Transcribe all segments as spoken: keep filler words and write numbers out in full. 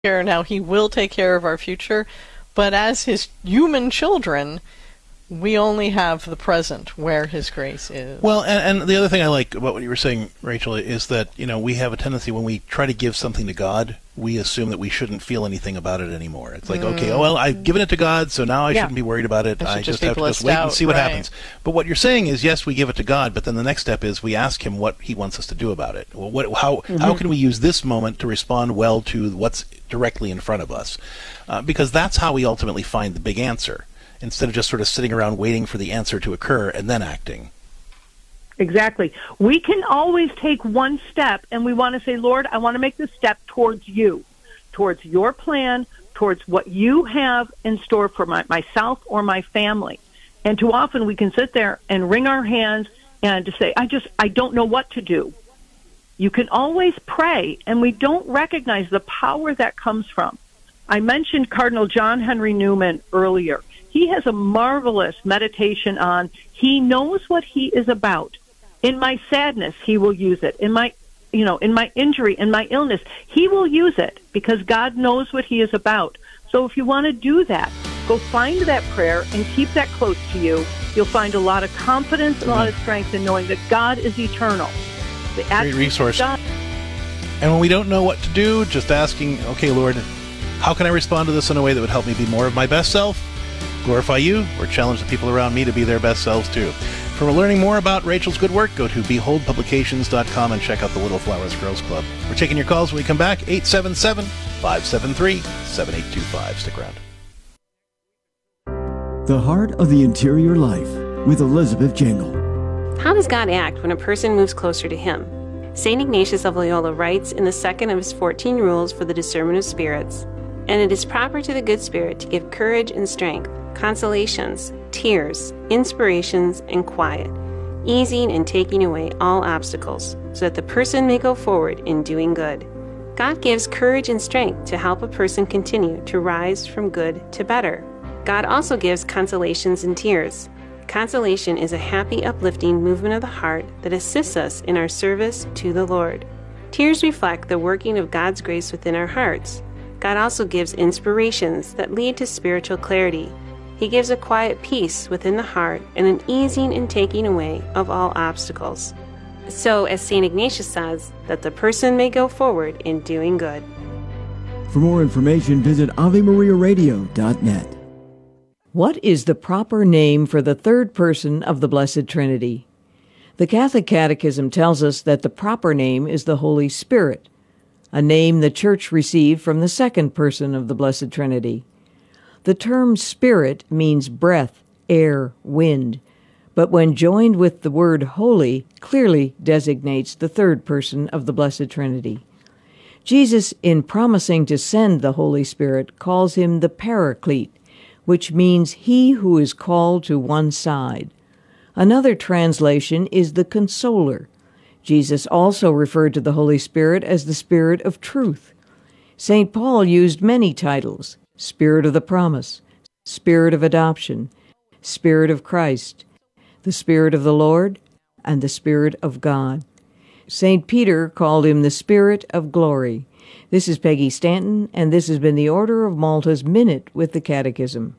care now. He will take care of our future, but as his human children, we only have the present where his grace is. Well, and, and the other thing I like about what you were saying, Rachel, is that, you know, we have a tendency when we try to give something to God, we assume that we shouldn't feel anything about it anymore. It's like, mm. okay, oh, well, I've given it to God, so now I yeah. shouldn't be worried about it. I just, just have to just wait out. and see what right. happens. But what you're saying is, yes, we give it to God, but then the next step is we ask him what he wants us to do about it. Well, what, how, mm-hmm. how can we use this moment to respond well to what's directly in front of us? Uh, because that's how we ultimately find the big answer, instead of just sort of sitting around waiting for the answer to occur and then acting. Exactly. We can always take one step, and we want to say, Lord, I want to make this step towards you, towards your plan, towards what you have in store for my, myself or my family. And too often we can sit there and wring our hands and to say, I just, I don't know what to do. You can always pray, and we don't recognize the power that comes from. I mentioned Cardinal John Henry Newman earlier. He has a marvelous meditation on, he knows what he is about. In my sadness, he will use it. In my, you know, in my injury, in my illness, he will use it because God knows what he is about. So if you want to do that, go find that prayer and keep that close to you. You'll find a lot of confidence and a lot of strength in knowing that God is eternal. The Great resource. God. And when we don't know what to do, just asking, okay, Lord, how can I respond to this in a way that would help me be more of my best self, glorify you, or challenge the people around me to be their best selves too? For learning more about Rachel's good work, go to behold publications dot com and check out the Little Flowers Girls Club. We're taking your calls when we come back, eight seven seven, five seven three, seven eight two five. Stick around. The Heart of the Interior Life with Elizabeth Jingle. How does God act when a person moves closer to Him? Saint Ignatius of Loyola writes in the second of his fourteen rules for the discernment of spirits, and it is proper to the good spirit to give courage and strength, consolations, tears, inspirations, and quiet, easing and taking away all obstacles, so that the person may go forward in doing good. God gives courage and strength to help a person continue to rise from good to better. God also gives consolations and tears. Consolation is a happy, uplifting movement of the heart that assists us in our service to the Lord. Tears reflect the working of God's grace within our hearts. God also gives inspirations that lead to spiritual clarity. He gives a quiet peace within the heart and an easing and taking away of all obstacles. So, as Saint Ignatius says, that the person may go forward in doing good. For more information, visit ave maria radio dot net. What is the proper name for the third person of the Blessed Trinity? The Catholic Catechism tells us that the proper name is the Holy Spirit, a name the Church received from the second person of the Blessed Trinity. The term spirit means breath, air, wind, but when joined with the word holy, clearly designates the third person of the Blessed Trinity. Jesus, in promising to send the Holy Spirit, calls him the Paraclete, which means he who is called to one side. Another translation is the Consoler. Jesus also referred to the Holy Spirit as the Spirit of Truth. Saint Paul used many titles: Spirit of the Promise, Spirit of Adoption, Spirit of Christ, the Spirit of the Lord, and the Spirit of God. Saint Peter called him the Spirit of Glory. This is Peggy Stanton, and this has been the Order of Malta's Minute with the Catechism.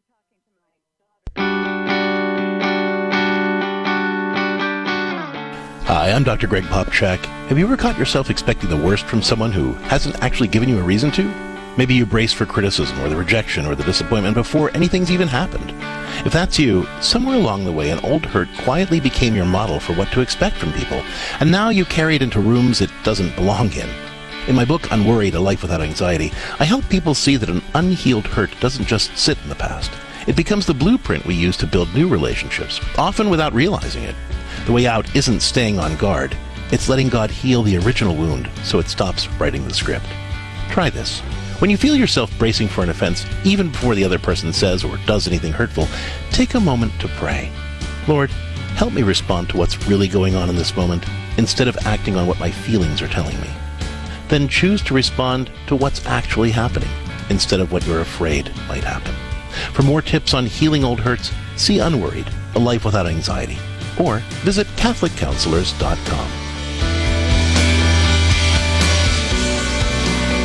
Hi, I'm Doctor Greg Popchak. Have you ever caught yourself expecting the worst from someone who hasn't actually given you a reason to? Maybe you braced for criticism or the rejection or the disappointment before anything's even happened. If that's you, somewhere along the way an old hurt quietly became your model for what to expect from people, and now you carry it into rooms it doesn't belong in. In my book, Unworried, A Life Without Anxiety, I help people see that an unhealed hurt doesn't just sit in the past. It becomes the blueprint we use to build new relationships, often without realizing it. The way out isn't staying on guard. It's letting God heal the original wound so it stops writing the script. Try this. When you feel yourself bracing for an offense, even before the other person says or does anything hurtful, take a moment to pray. Lord, help me respond to what's really going on in this moment instead of acting on what my feelings are telling me. Then choose to respond to what's actually happening instead of what you're afraid might happen. For more tips on healing old hurts, see Unworried, A Life Without Anxiety, or visit catholic counselors dot com.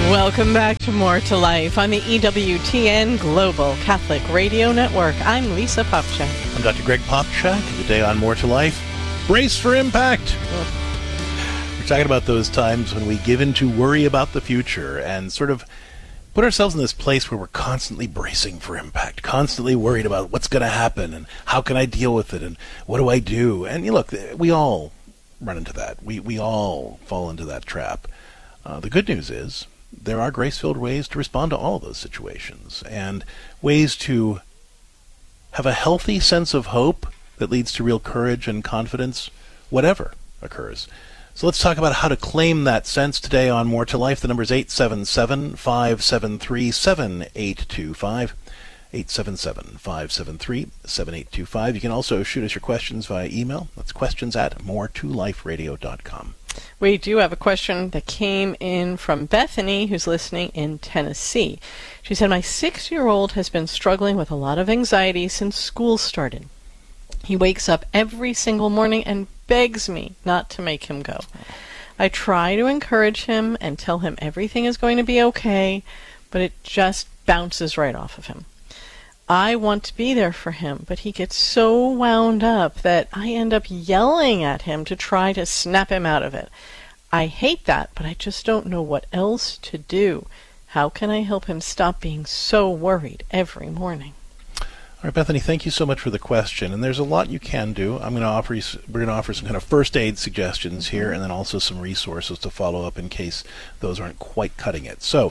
Welcome back to More to Life on the E W T N Global Catholic Radio Network. I'm Lisa Popcak. I'm Doctor Greg Popcak. Today on More to Life, brace for impact. We're talking about those times when we give in to worry about the future and sort of put ourselves in this place where we're constantly bracing for impact, constantly worried about what's going to happen and how can I deal with it and what do I do? And you look, we all run into that. We, we all fall into that trap. Uh, the good news is there are grace-filled ways to respond to all those situations and ways to have a healthy sense of hope that leads to real courage and confidence, whatever occurs. So let's talk about how to claim that sense today on More to Life. The number is eight seven seven, five seven three, seven eight two five. eight seven seven, five seven three, seven eight two five. You can also shoot us your questions via email. That's questions at more to life radio dot com. We do have a question that came in from Bethany, who's listening in Tennessee. She said, my six-year-old has been struggling with a lot of anxiety since school started. He wakes up every single morning and begs me not to make him go. I try to encourage him and tell him everything is going to be okay, but it just bounces right off of him. I want to be there for him, but he gets so wound up that I end up yelling at him to try to snap him out of it. I hate that, but I just don't know what else to do. How can I help him stop being so worried every morning? All right, Bethany, thank you so much for the question. And there's a lot you can do. I'm going to offer you, we're going to offer some kind of first aid suggestions mm-hmm. here, and then also some resources to follow up in case those aren't quite cutting it. So,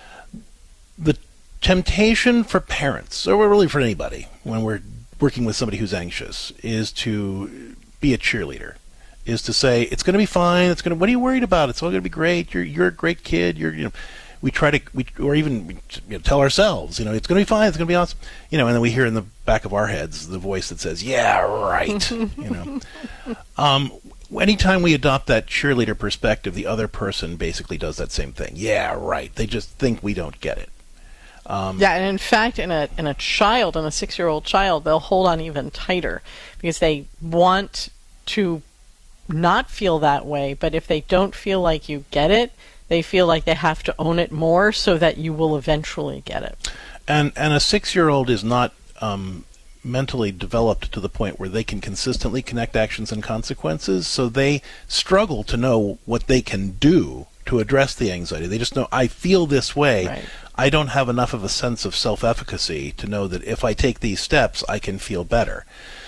the temptation for parents, or really for anybody, when we're working with somebody who's anxious, is to be a cheerleader, is to say, it's going to be fine, it's going to, what are you worried about? It's all going to be great, you're you're a great kid, you're, you know, we try to, we, or even you know, tell ourselves, you know, it's going to be fine, it's going to be awesome, you know, and then we hear in the back of our heads the voice that says, yeah, right, you know. Um, anytime we adopt that cheerleader perspective, the other person basically does that same thing. Yeah, right. They just think we don't get it. Um, yeah, and in fact, in a in a child, in a six-year-old child, they'll hold on even tighter because they want to not feel that way, but if they don't feel like you get it, they feel like they have to own it more so that you will eventually get it. And and a six-year-old is not um, mentally developed to the point where they can consistently connect actions and consequences, so they struggle to know what they can do to address the anxiety. They just know, I feel this way. Right. I don't have enough of a sense of self-efficacy to know that if I take these steps, I can feel better.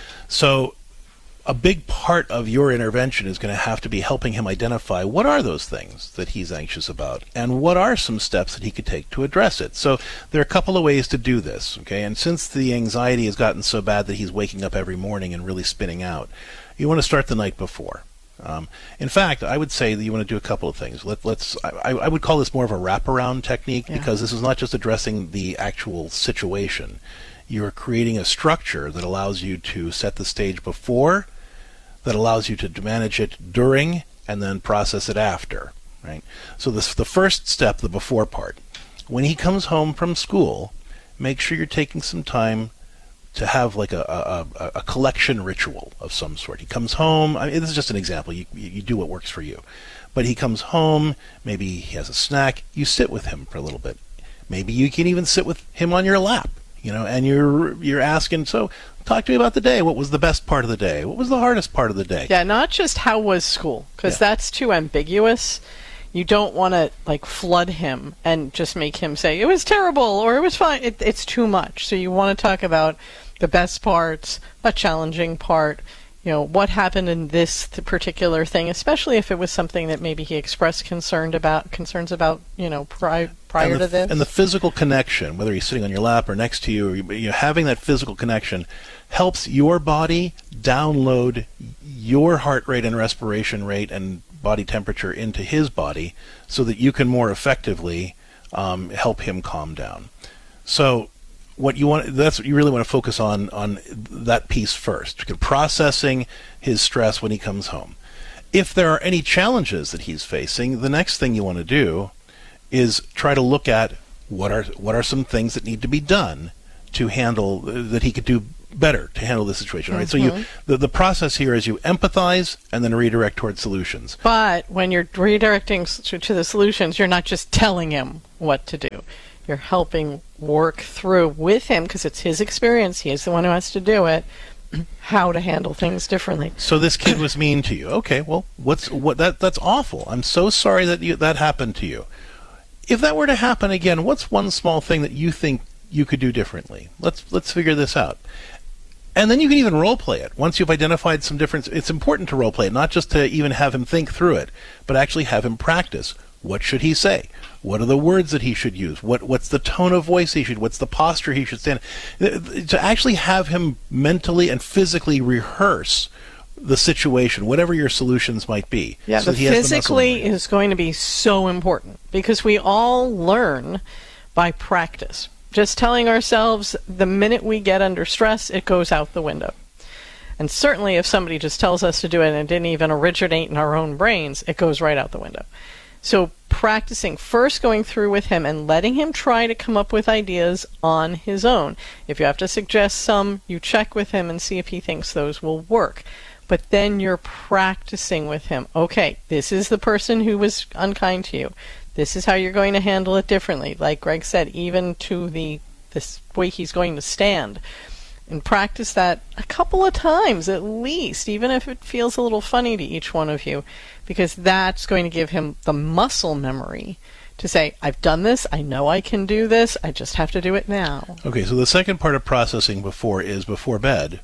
So a big part of your intervention is going to have to be helping him identify what are those things that he's anxious about and what are some steps that he could take to address it. So there are a couple of ways to do this, okay? And since the anxiety has gotten so bad that he's waking up every morning and really spinning out, you want to start the night before. Um, in fact, I would say that you want to do a couple of things. Let, let's. I, I would call this more of a wraparound technique yeah. because this is not just addressing the actual situation. You're creating a structure that allows you to set the stage before, that allows you to manage it during, and then process it after. Right. So this the first step, the before part. When he comes home from school, make sure you're taking some time to have like a, a, a collection ritual of some sort. He comes home, I mean, this is just an example, you, you do what works for you. But he comes home, maybe he has a snack, you sit with him for a little bit. Maybe you can even sit with him on your lap, you know, and you're you're asking, so talk to me about the day. What was the best part of the day? What was the hardest part of the day? Yeah, not just how was school, because Yeah. that's too ambiguous. You don't want to like flood him and just make him say it was terrible or it was fine. It, it's too much. So you want to talk about the best parts, a challenging part, you know, what happened in this th- particular thing, especially if it was something that maybe he expressed concerned about, concerns about, you know, pri- prior and the, to this. And the physical connection, whether he's sitting on your lap or next to you, or you, you know, having that physical connection helps your body download your heart rate and respiration rate and body temperature into his body so that you can more effectively um, help him calm down. So what you want, that's what you really want to focus on, on that piece first, processing his stress when he comes home. If there are any challenges that he's facing, the next thing you want to do is try to look at what are what are some things that need to be done to handle, that he could do better to handle this situation. All right, mm-hmm. so you the, the process here is you empathize and then redirect towards solutions. But when you're redirecting to, to the solutions, you're not just telling him what to do. You're helping work through with him, because it's his experience. He is the one who has to do it, how to handle things differently. So this kid was mean to you. Okay, well, what's what that that's awful. I'm so sorry that you, that happened to you. If that were to happen again, what's one small thing that you think you could do differently? Let's let's figure this out. And then you can even role play it. Once you've identified some difference, it's important to role play it, not just to even have him think through it, but actually have him practice. What should he say? What are the words that he should use? What what's the tone of voice he should? What's the posture he should stand? To actually have him mentally and physically rehearse the situation, whatever your solutions might be. Yeah, so the physically is going to be so important, because we all learn by practice. Just telling ourselves the minute we get under stress, it goes out the window. And certainly if somebody just tells us to do it and it didn't even originate in our own brains, it goes right out the window. So practicing, first going through with him and letting him try to come up with ideas on his own. If you have to suggest some, you check with him and see if he thinks those will work. But then you're practicing with him. Okay, this is the person who was unkind to you. This is how you're going to handle it differently. Like Greg said, even to the this way he's going to stand. And practice that a couple of times at least, even if it feels a little funny to each one of you, because that's going to give him the muscle memory to say, I've done this, I know I can do this, I just have to do it now. Okay, so the second part of processing before is before bed,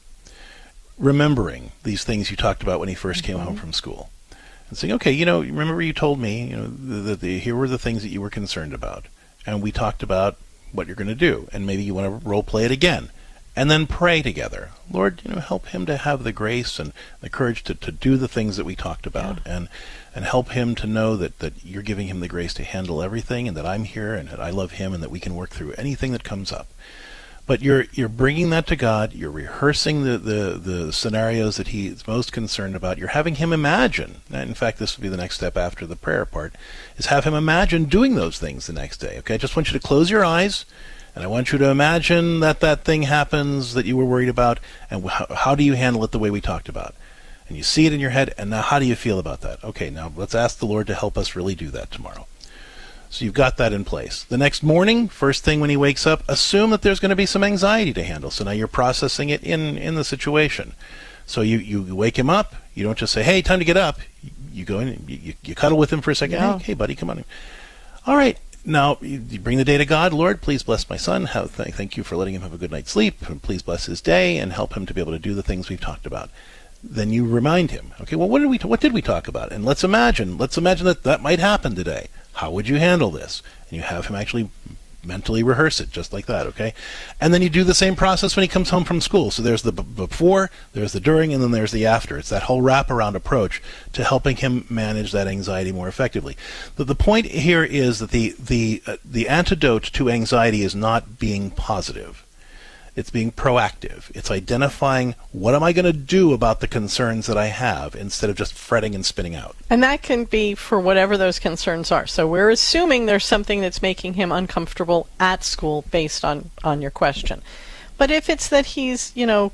remembering these things you talked about when he first came mm-hmm. home from school. And saying, okay, you know, remember you told me, you know, that the, here were the things that you were concerned about, and we talked about what you're going to do, and maybe you want to role play it again. And then pray together. Lord, you know, help him to have the grace and the courage to, to do the things that we talked about, yeah. and and help him to know that, that you're giving him the grace to handle everything, and that I'm here, and that I love him, and that we can work through anything that comes up. But you're you're bringing that to God. You're rehearsing the, the, the scenarios that he's most concerned about. You're having him imagine. And in fact, this would be the next step after the prayer part, is have him imagine doing those things the next day. Okay, I just want you to close your eyes. And I want you to imagine that that thing happens that you were worried about, and how, how do you handle it the way we talked about? And you see it in your head, and now how do you feel about that? Okay, now let's ask the Lord to help us really do that tomorrow. So you've got that in place. The next morning, first thing when he wakes up, assume that there's going to be some anxiety to handle. So now you're processing it in, in the situation. So you, you wake him up. You don't just say, hey, time to get up. You go in, and you, you cuddle with him for a second. Yeah. Hey, hey, buddy, come on in. All right. Now, you bring the day to God. Lord, please bless my son. How, th- thank you for letting him have a good night's sleep. And please bless his day and help him to be able to do the things we've talked about. Then you remind him, okay, well, what did we t- what did we talk about? And let's imagine, let's imagine that that might happen today. How would you handle this? And you have him actually mentally rehearse it just like that, okay? And then you do the same process when he comes home from school. So there's the b- before, there's the during, and then there's the after. It's that whole wraparound approach to helping him manage that anxiety more effectively. The, the point here is that the the uh, the antidote to anxiety is not being positive. It's being proactive. It's identifying, what am I going to do about the concerns that I have, instead of just fretting and spinning out. And that can be for whatever those concerns are. So we're assuming there's something that's making him uncomfortable at school based on, on your question. But if it's that he's, you know,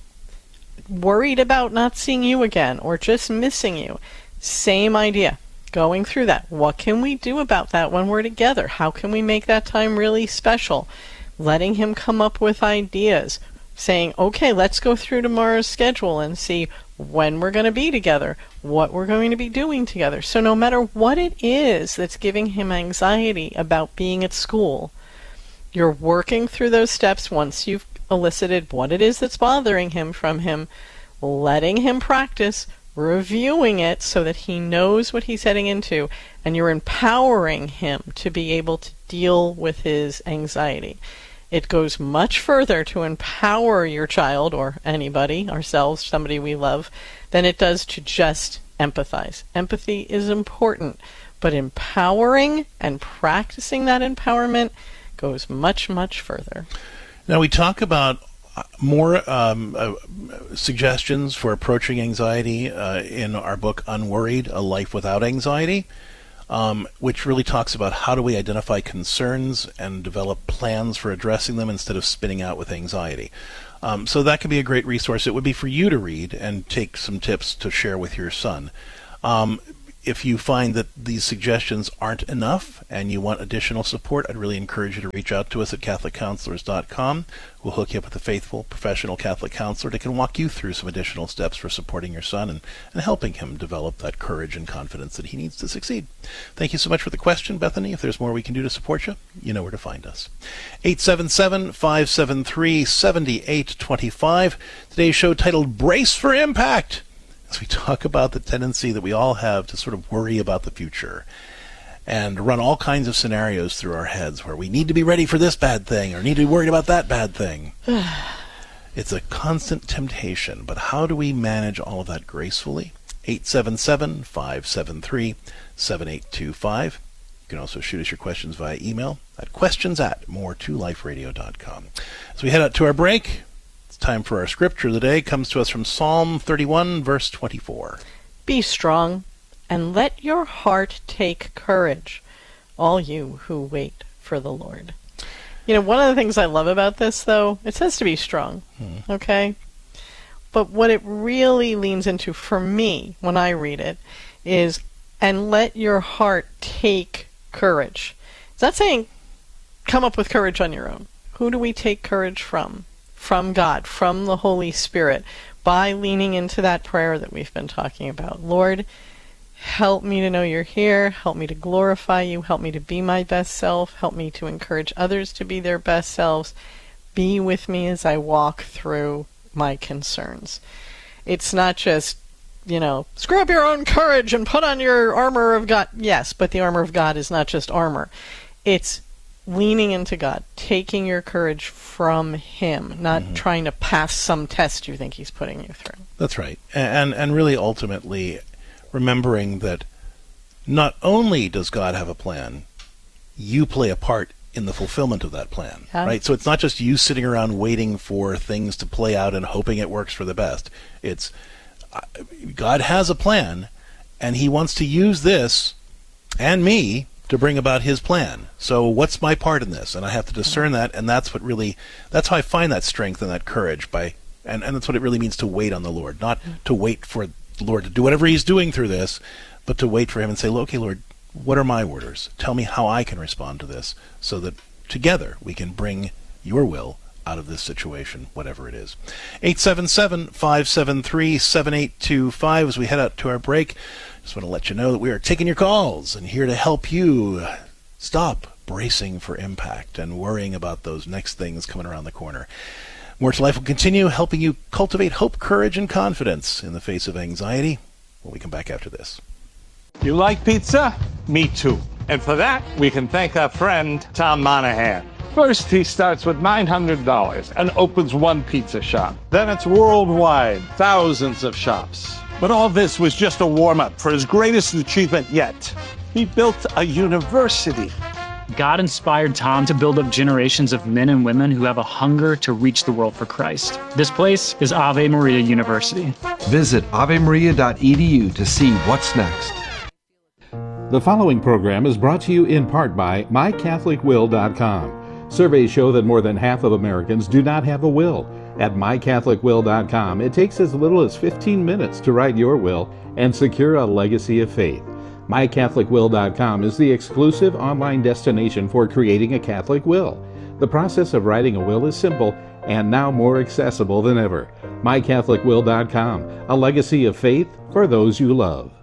worried about not seeing you again or just missing you, same idea. Going through that. What can we do about that when we're together? How can we make that time really special? Letting him come up with ideas, saying, okay, let's go through tomorrow's schedule and see when we're going to be together, what we're going to be doing together. So no matter what it is that's giving him anxiety about being at school, you're working through those steps once you've elicited what it is that's bothering him from him, letting him practice, reviewing it so that he knows what he's heading into, and you're empowering him to be able to deal with his anxiety. It goes much further to empower your child, or anybody, ourselves, somebody we love, than it does to just empathize. Empathy is important, but empowering and practicing that empowerment goes much, much further. Now we talk about more um, uh, suggestions for approaching anxiety uh, in our book, Unworried, A Life Without Anxiety. um, which really talks about how do we identify concerns and develop plans for addressing them instead of spinning out with anxiety. Um, so that could be a great resource. It would be for you to read and take some tips to share with your son. Um, if you find that these suggestions aren't enough and you want additional support, I'd really encourage you to reach out to us at Catholic Counselors dot com. We'll hook you up with a faithful, professional Catholic counselor that can walk you through some additional steps for supporting your son and, and helping him develop that courage and confidence that he needs to succeed. Thank you so much for the question, Bethany. If there's more we can do to support you, you know where to find us. eight seven seven, five seven three, seven eight two five. Today's show titled Brace for Impact, as we talk about the tendency that we all have to sort of worry about the future and run all kinds of scenarios through our heads where we need to be ready for this bad thing or need to be worried about that bad thing. It's a constant temptation, but how do we manage all of that gracefully? eight seven seven, five seven three, seven eight two five. You can also shoot us your questions via email at questions at more to life radio dot com. As we head out to our break, time for our scripture of the day. Comes to us from Psalm thirty-one, verse twenty-four. Be strong, and let your heart take courage, all you who wait for the Lord. You know, one of the things I love about this, though, it says to be strong, hmm. okay? But what it really leans into for me when I read it is, and let your heart take courage. It's not saying come up with courage on your own. Who do we take courage from? From God, from the Holy Spirit, by leaning into that prayer that we've been talking about. Lord, help me to know you're here. Help me to glorify you. Help me to be my best self. Help me to encourage others to be their best selves. Be with me as I walk through my concerns. It's not just, you know, screw up your own courage and put on your armor of God. Yes, but the armor of God is not just armor. It's leaning into God, taking your courage from Him, not mm-hmm. trying to pass some test you think He's putting you through. That's right. And and really ultimately remembering that not only does God have a plan, you play a part in the fulfillment of that plan, yeah. right? So it's not just you sitting around waiting for things to play out and hoping it works for the best. It's uh, God has a plan, and He wants to use this and me to bring about His plan. So what's my part in this? And I have to discern that, and that's what really, that's how I find that strength and that courage, by, and, and that's what it really means to wait on the Lord, not to wait for the Lord to do whatever He's doing through this, but to wait for Him and say, okay, Lord, what are my orders? Tell me how I can respond to this, so that together we can bring your will out of this situation, whatever it is. eight seven seven, five seven three, seven eight two five. As we head out to our break, just want to let you know that we are taking your calls and here to help you stop bracing for impact and worrying about those next things coming around the corner. More to Life will continue, helping you cultivate hope, courage, and confidence in the face of anxiety when we come back after this. You like pizza? Me too. And for that, we can thank our friend Tom Monahan. First, he starts with nine hundred dollars and opens one pizza shop. Then it's worldwide, thousands of shops. But all this was just a warm-up for his greatest achievement yet. He built a university. God inspired Tom to build up generations of men and women who have a hunger to reach the world for Christ. This place is Ave Maria University. Visit ave maria dot e d u to see what's next. The following program is brought to you in part by my catholic will dot com. Surveys show that more than half of Americans do not have a will. At my catholic will dot com, it takes as little as fifteen minutes to write your will and secure a legacy of faith. my catholic will dot com is the exclusive online destination for creating a Catholic will. The process of writing a will is simple and now more accessible than ever. my catholic will dot com, a legacy of faith for those you love.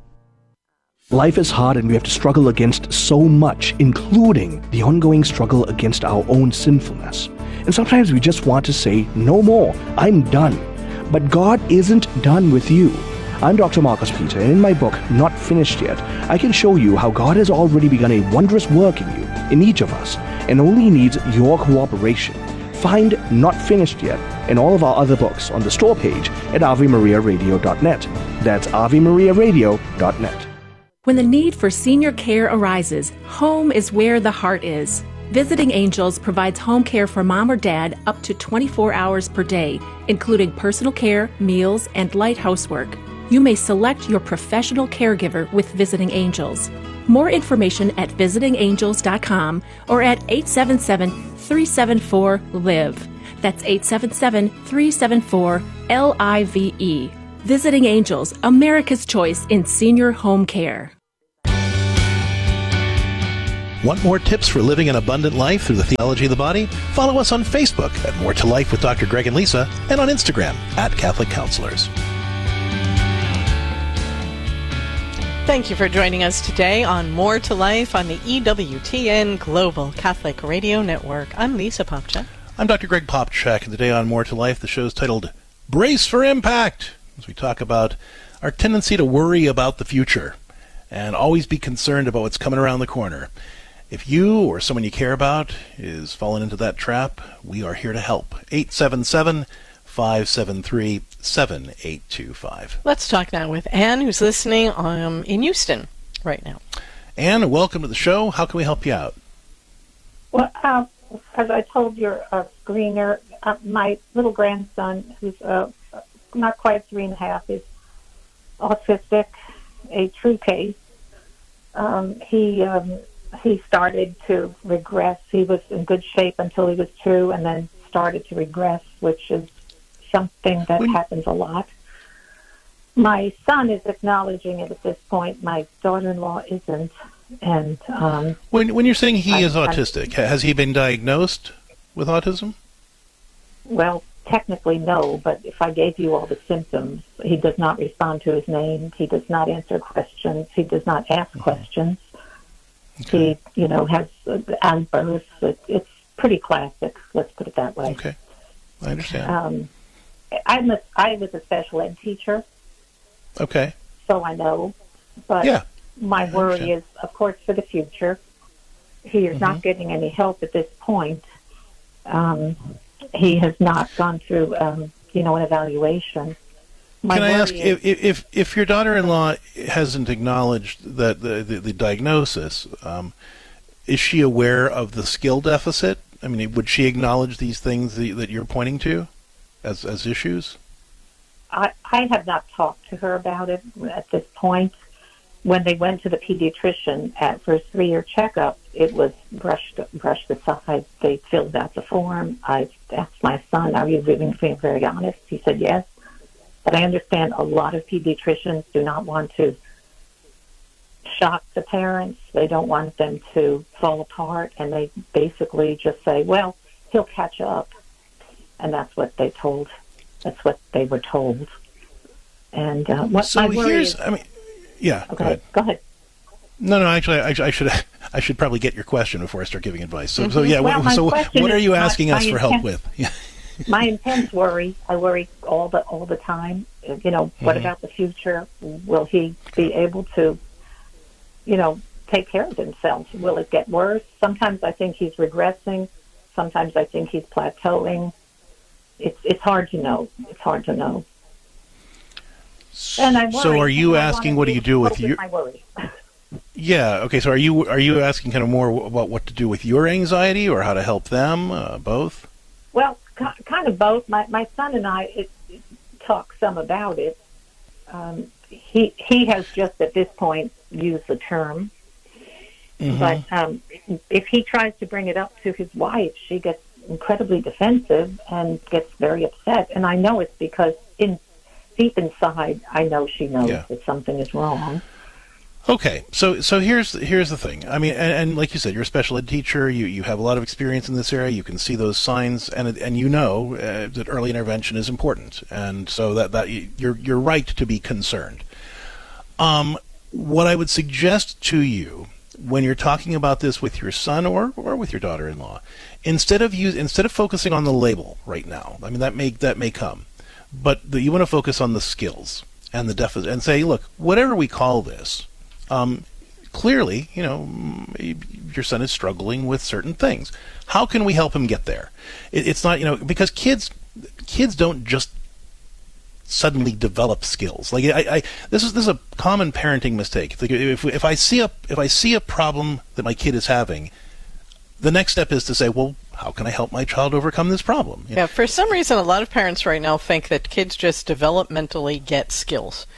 Life is hard and we have to struggle against so much, including the ongoing struggle against our own sinfulness. And sometimes we just want to say, no more, I'm done. But God isn't done with you. I'm Doctor Marcus Peter, and in my book, Not Finished Yet, I can show you how God has already begun a wondrous work in you, in each of us, and only needs your cooperation. Find Not Finished Yet and all of our other books on the store page at ave maria radio dot net. That's ave maria radio dot net. When the need for senior care arises, home is where the heart is. Visiting Angels provides home care for mom or dad up to twenty-four hours per day, including personal care, meals, and light housework. you may select your professional caregiver with Visiting Angels. More information at visiting angels dot com or at eight seven seven, three seven four, L I V E. That's eight seven seven, three seven four, L I V E. Visiting Angels, America's choice in senior home care. Want more tips for living an abundant life through the theology of the body? Follow us on Facebook at More to Life with Doctor Greg and Lisa, and on Instagram at Catholic Counselors. Thank you for joining us today on More to Life on the E W T N Global Catholic Radio Network. I'm Lisa Popcak. I'm Doctor Greg Popcak, and today on More to Life, the show is titled Brace for Impact, as we talk about our tendency to worry about the future and always be concerned about what's coming around the corner. If you or someone you care about is falling into that trap, we are here to help. eight seven seven, five seven three, seven eight two five. Let's talk now with Anne, who's listening um, in Houston right now. Anne, welcome to the show. How can we help you out? Well, uh, as I told your uh, screener, uh, my little grandson, who's uh, not quite three and a half, is autistic, a true case. Um, he um, he started to regress. He was in good shape until he was two, and then started to regress, which is something that happens a lot. My son is acknowledging it at this point. My daughter-in-law isn't. And um, when when you're saying he I, is autistic, I, has he been diagnosed with autism? Well, technically no, but if I gave you all the symptoms, he does not respond to his name. He does not answer questions. He does not ask mm-hmm. questions. Okay. He, you know, has uh, outbursts. It, it's pretty classic. Let's put it that way. Okay, I understand. Um, I'm a, I was a special ed teacher. Okay. So I know, but yeah, my worry is, of course, for the future. He is mm-hmm. not getting any help at this point. Um, he has not gone through, um, you know, an evaluation. My Can I ask, is, if, if if your daughter-in-law hasn't acknowledged that the, the, the diagnosis, um, is she aware of the skill deficit? I mean, would she acknowledge these things that, that you're pointing to as as issues? I, I have not talked to her about it at this point. When they went to the pediatrician at, for his three-year checkup, it was brushed brushed aside. They filled out the form. I asked my son, are you being very honest? He said yes. But I understand a lot of pediatricians do not want to shock the parents. They don't want them to fall apart, and they basically just say, well, he'll catch up. And that's what they told. That's what they were told. And uh, what so my worry here's, is, I mean, yeah. Okay, go ahead. Go ahead. No, no. Actually, I, I should I should probably get your question before I start giving advice. So, mm-hmm. so yeah. Well, so, what are you asking my, us my for intent, help with? Yeah. My intense worry. I worry all the all the time. You know, what mm-hmm. about the future? Will he be able to, you know, take care of himself? Will it get worse? Sometimes I think he's regressing. Sometimes I think he's plateauing. It's it's hard to know. It's hard to know. And I worry, so, are you asking, what do you do with your? My worry. Yeah. Okay. So, are you are you asking kind of more about what to do with your anxiety, or how to help them? Uh, both. Well, kind of both. My my son and I it, it, talk some about it. Um, he he has just at this point used the term, mm-hmm. but um, if he tries to bring it up to his wife, she gets incredibly defensive and gets very upset. And I know it's because in deep inside, I know she knows yeah. that something is wrong. Okay, so so here's here's the thing. I mean, and, and like you said, you're a special ed teacher. You you have a lot of experience in this area. You can see those signs, and and you know uh, that early intervention is important. And so that that you're you're right to be concerned. Um, what I would suggest to you when you're talking about this with your son or or with your daughter-in-law, instead of use instead of focusing on the label right now, I mean that may that may come, but the, you want to focus on the skills and the deficit, and say, look, whatever we call this. Um, clearly, you know, your son is struggling with certain things. How can we help him get there? It, it's not, you know, because kids, kids don't just suddenly develop skills. Like I, I this is this is a common parenting mistake. Like if if I see a if I see a problem that my kid is having, the next step is to say, well, how can I help my child overcome this problem? You know? Yeah, for some reason, a lot of parents right now think that kids just developmentally get skills.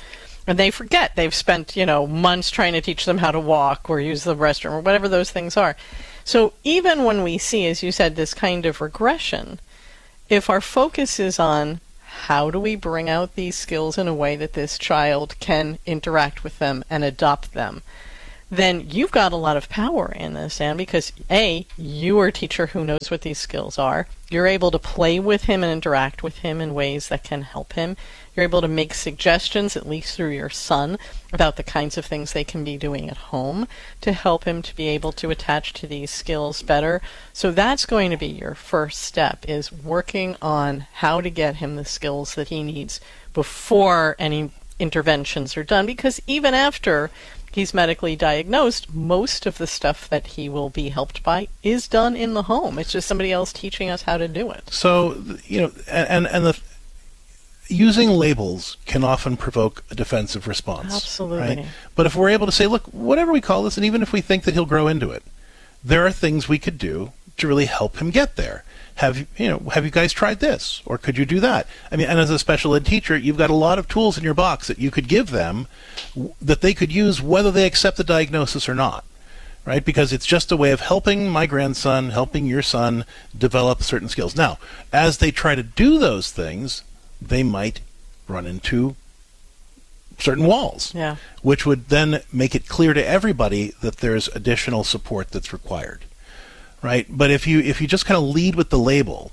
And they forget. They've spent, you know, months trying to teach them how to walk or use the restroom or whatever those things are. So even when we see, as you said, this kind of regression, if our focus is on how do we bring out these skills in a way that this child can interact with them and adopt them, then you've got a lot of power in this, Anne, because A, you are a teacher who knows what these skills are. You're able to play with him and interact with him in ways that can help him. You're able to make suggestions, at least through your son, about the kinds of things they can be doing at home to help him to be able to attach to these skills better. So that's going to be your first step, is working on how to get him the skills that he needs before any interventions are done, because even after he's medically diagnosed, most of the stuff that he will be helped by is done in the home. It's just somebody else teaching us how to do it. So, you know, and and the using labels can often provoke a defensive response. Absolutely. Right? But if we're able to say, look, whatever we call this, and even if we think that he'll grow into it, there are things we could do to really help him get there. Have you, you know, have you guys tried this, or could you do that? I mean, and as a special ed teacher, you've got a lot of tools in your box that you could give them w- that they could use whether they accept the diagnosis or not, right? Because it's just a way of helping my grandson, helping your son develop certain skills. Now, as they try to do those things, they might run into certain walls, yeah. which would then make it clear to everybody that there's additional support that's required. Right, but if you if you just kind of lead with the label,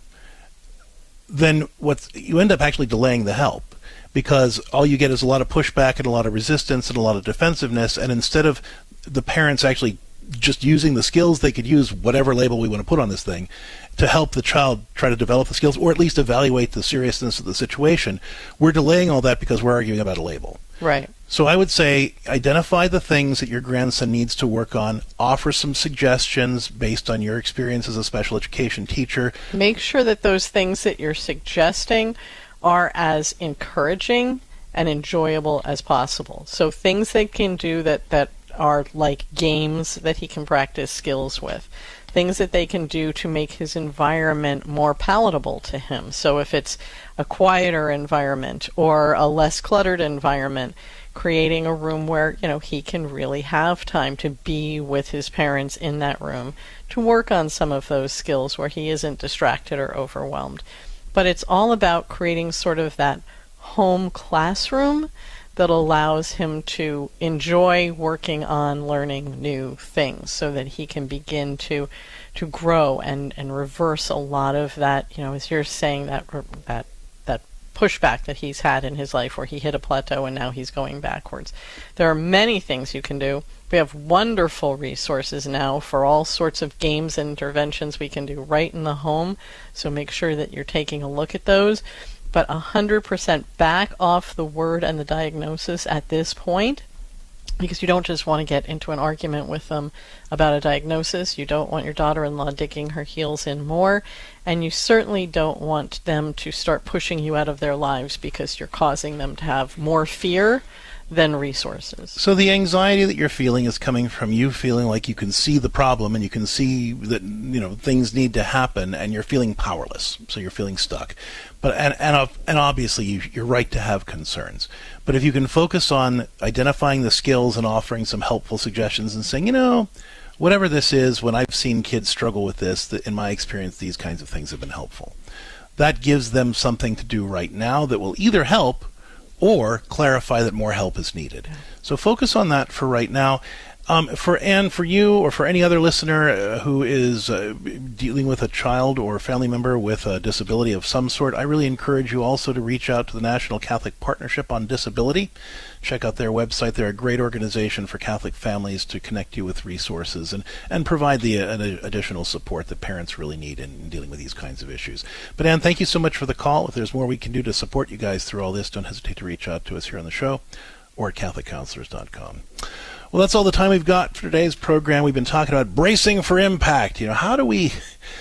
then what you end up actually delaying the help, because all you get is a lot of pushback and a lot of resistance and a lot of defensiveness. And instead of the parents actually just using the skills, they could use whatever label we want to put on this thing to help the child try to develop the skills, or at least evaluate the seriousness of the situation. We're delaying all that because we're arguing about a label. Right. So I would say identify the things that your grandson needs to work on, offer some suggestions based on your experience as a special education teacher. Make sure that those things that you're suggesting are as encouraging and enjoyable as possible. So things they can do that, that are like games that he can practice skills with. Things that they can do to make his environment more palatable to him. So if it's a quieter environment or a less cluttered environment, creating a room where, you know, he can really have time to be with his parents in that room to work on some of those skills where he isn't distracted or overwhelmed. But it's all about creating sort of that home classroom that allows him to enjoy working on learning new things so that he can begin to to grow and, and reverse a lot of that, you know, as you're saying, that that that pushback that he's had in his life where he hit a plateau and now he's going backwards. There are many things you can do. We have wonderful resources now for all sorts of games and interventions we can do right in the home, so make sure that you're taking a look at those. But one hundred percent back off the word and the diagnosis at this point, because you don't just want to get into an argument with them about a diagnosis. You don't want your daughter-in-law digging her heels in more, and you certainly don't want them to start pushing you out of their lives because you're causing them to have more fear than resources. So the anxiety that you're feeling is coming from you feeling like you can see the problem and you can see that, you know, things need to happen, and you're feeling powerless. So you're feeling stuck. But and and, and obviously you, you're right to have concerns. But if you can focus on identifying the skills and offering some helpful suggestions and saying, you know, whatever this is, when I've seen kids struggle with this, that in my experience, these kinds of things have been helpful. That gives them something to do right now that will either help or clarify that more help is needed. So focus on that for right now. Um, for Anne, for you, or for any other listener uh, who is uh, dealing with a child or family member with a disability of some sort, I really encourage you also to reach out to the National Catholic Partnership on Disability. Check out their website. They're a great organization for Catholic families to connect you with resources and, and provide the uh, additional support that parents really need in, in dealing with these kinds of issues. But Anne, thank you so much for the call. If there's more we can do to support you guys through all this, don't hesitate to reach out to us here on the show or at Catholic Counselors dot com. Well, that's all the time we've got for today's program. We've been talking about bracing for impact. You know, how do we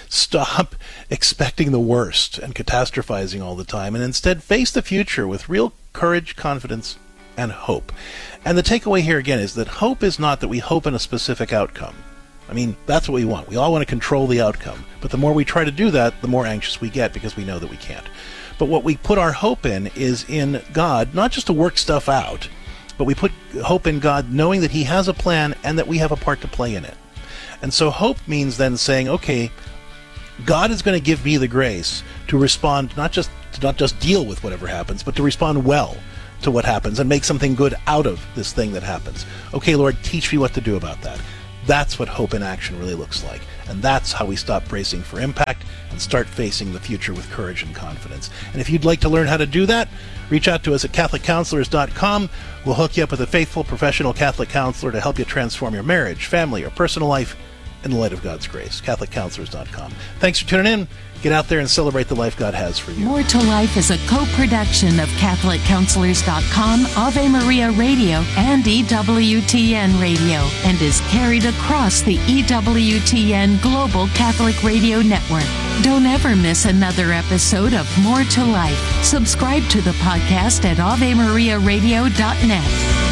stop expecting the worst and catastrophizing all the time and instead face the future with real courage, confidence, and hope? And the takeaway here again is that hope is not that we hope in a specific outcome. I mean, that's what we want. We all want to control the outcome. But the more we try to do that, the more anxious we get because we know that we can't. But what we put our hope in is in God, not just to work stuff out, but we put hope in God knowing that he has a plan and that we have a part to play in it. And so hope means then saying, okay, God is going to give me the grace to respond, not just to not just deal with whatever happens, but to respond well to what happens and make something good out of this thing that happens. Okay, Lord, teach me what to do about that. That's what hope in action really looks like. And that's how we stop bracing for impact and start facing the future with courage and confidence. And if you'd like to learn how to do that, reach out to us at Catholic Counselors dot com. We'll hook you up with a faithful professional Catholic counselor to help you transform your marriage, family, or personal life in the light of God's grace. Catholic Counselors dot com. Thanks for tuning in. Get out there and celebrate the life God has for you. More to Life is a co-production of Catholic Counselors dot com, Ave Maria Radio, and E W T N Radio, and is carried across the E W T N Global Catholic Radio Network. Don't ever miss another episode of More to Life. Subscribe to the podcast at Ave Maria Radio dot net.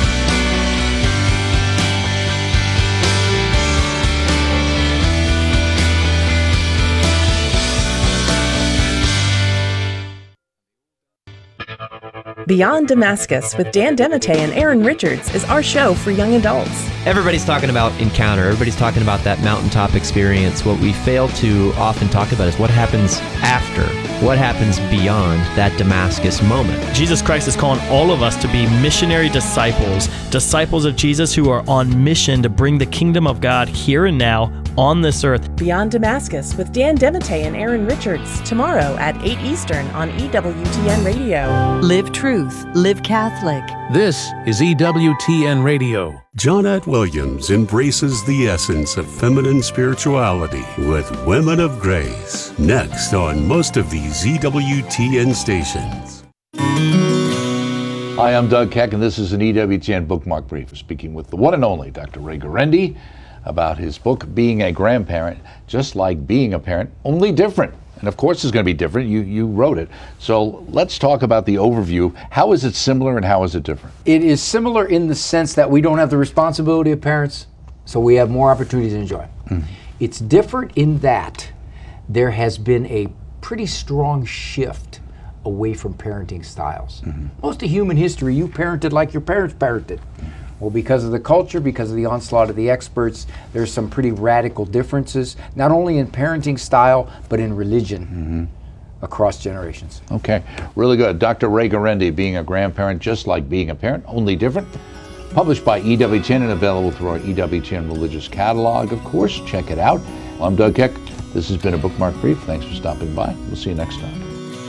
Beyond Damascus with Dan Demite and Aaron Richards is our show for young adults. Everybody's talking about encounter. Everybody's talking about that mountaintop experience. What we fail to often talk about is what happens after, what happens beyond that Damascus moment. Jesus Christ is calling all of us to be missionary disciples, disciples of Jesus who are on mission to bring the kingdom of God here and now on this earth. Beyond Damascus with Dan Demite and Aaron Richards, tomorrow at eight Eastern on E W T N Radio. Live truth, live Catholic. This is E W T N Radio. Jonette Williams embraces the essence of feminine spirituality with Women of Grace. Next on most of these E W T N stations. Hi, I'm Doug Keck, and this is an E W T N Bookmark Brief. Speaking with the one and only Doctor Ray Guarendi about his book, Being a Grandparent, Just Like Being a Parent, Only Different. And of course it's going to be different. You you wrote it. So let's talk about the overview. How is it similar and how is it different? It is similar in the sense that we don't have the responsibility of parents, so we have more opportunities to enjoy. Mm. It's different in that there has been a pretty strong shift away from parenting styles. Mm-hmm. Most of human history, you parented like your parents parented. Mm. Well, because of the culture, because of the onslaught of the experts, there's some pretty radical differences, not only in parenting style, but in religion mm-hmm. across generations. Okay, really good. Doctor Ray Guarendi, Being a Grandparent, Just Like Being a Parent, Only Different. Published by E W T N and available through our E W T N Religious Catalog, of course. Check it out. Well, I'm Doug Keck. This has been a Bookmark Brief. Thanks for stopping by. We'll see you next time.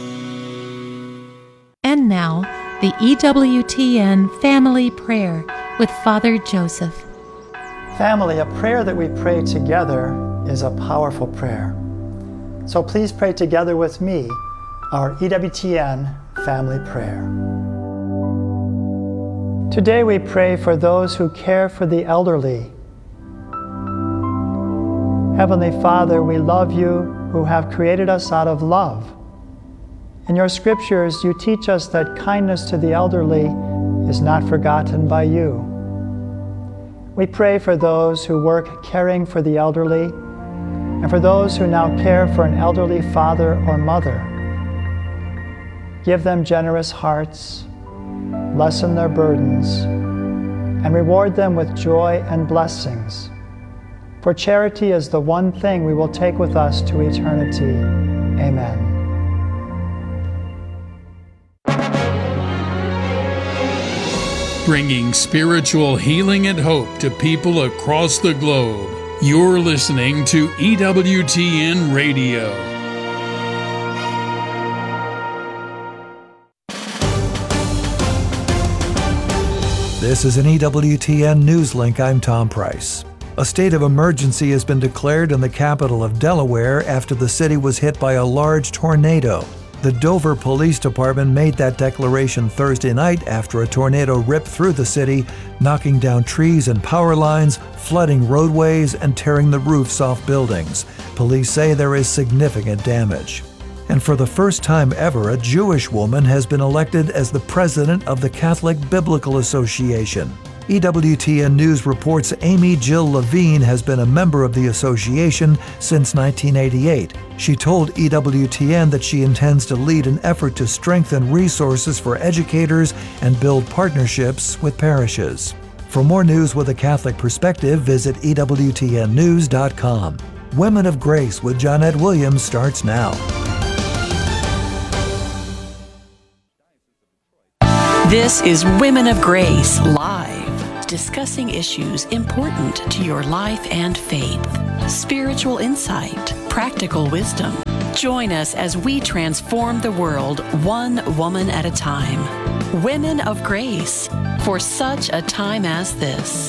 And now, the E W T N Family Prayer with Father Joseph. Family, a prayer that we pray together is a powerful prayer. So please pray together with me our E W T N Family Prayer. Today we pray for those who care for the elderly. Heavenly Father, we love you who have created us out of love. In your scriptures, you teach us that kindness to the elderly is not forgotten by you. We pray for those who work caring for the elderly and for those who now care for an elderly father or mother. Give them generous hearts, lessen their burdens, and reward them with joy and blessings. For charity is the one thing we will take with us to eternity. Amen. Bringing spiritual healing and hope to people across the globe. You're listening to E W T N Radio. This is an E W T N News Link. I'm Tom Price. A state of emergency has been declared in the capital of Delaware after the city was hit by a large tornado. The Dover Police Department made that declaration Thursday night after a tornado ripped through the city, knocking down trees and power lines, flooding roadways, and tearing the roofs off buildings. Police say there is significant damage. And for the first time ever, a Jewish woman has been elected as the president of the Catholic Biblical Association. E W T N News reports Amy Jill Levine has been a member of the association since nineteen eighty-eight. She told E W T N that she intends to lead an effort to strengthen resources for educators and build partnerships with parishes. For more news with a Catholic perspective, visit E W T N news dot com. Women of Grace with Johnnette Williams starts now. This is Women of Grace Live, discussing issues important to your life and faith, spiritual insight, practical wisdom. Join us as we transform the world one woman at a time. Women of Grace, for such a time as this.